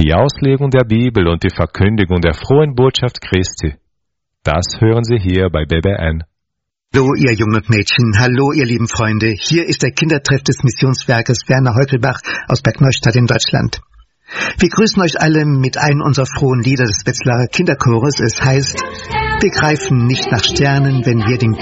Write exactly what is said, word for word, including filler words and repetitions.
die Auslegung der Bibel und die Verkündigung der frohen Botschaft Christi. Das hören Sie hier bei B B N. Hallo, ihr Jungen und Mädchen. Hallo, ihr lieben Freunde. Hier ist der Kindertreff des Missionswerkes Werner Heukelbach aus Bergneustadt in Deutschland. Wir grüßen euch alle mit einem unserer frohen Lieder des Wetzlarer Kinderchores. Es heißt: Wir greifen nicht nach Sternen, wenn wir den